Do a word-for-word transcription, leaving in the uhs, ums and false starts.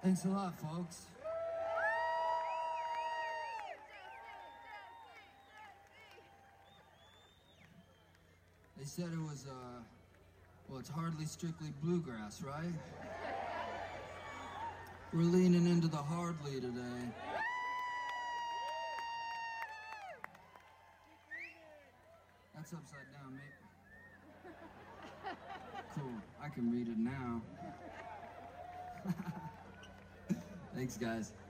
Thanks a lot, folks. They said it was, uh, well, it's hardly strictly bluegrass, right? We're leaning into the hardly today. That's upside down, mate. Cool, I can read it now. Thanks, guys.